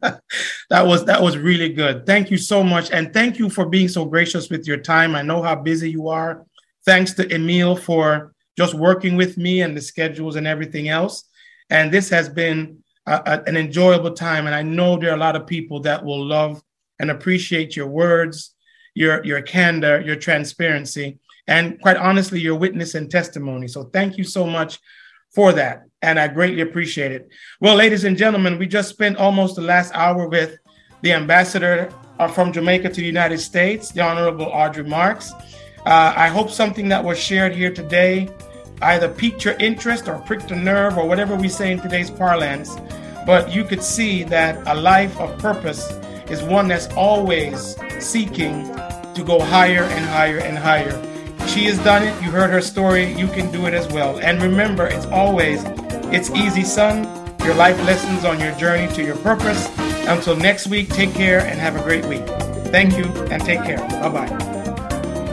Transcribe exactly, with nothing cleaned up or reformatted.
That was that was really good. Thank you so much. And thank you for being so gracious with your time. I know how busy you are. Thanks to Emil for just working with me and the schedules and everything else. And this has been a, a, an enjoyable time. And I know there are a lot of people that will love and appreciate your words, your, your candor, your transparency, and quite honestly, your witness and testimony. So thank you so much for that. And I greatly appreciate it. Well, ladies and gentlemen, we just spent almost the last hour with the ambassador uh, from Jamaica to the United States, the Honorable Audrey Marks. Uh, I hope something that was shared here today either piqued your interest or pricked a nerve or whatever we say in today's parlance. But you could see that a life of purpose is one that's always seeking to go higher and higher and higher. She has done it. You heard her story. You can do it as well. And remember, it's always, it's easy, son. Your life lessons on your journey to your purpose. Until next week, take care and have a great week. Thank you and take care. Bye-bye.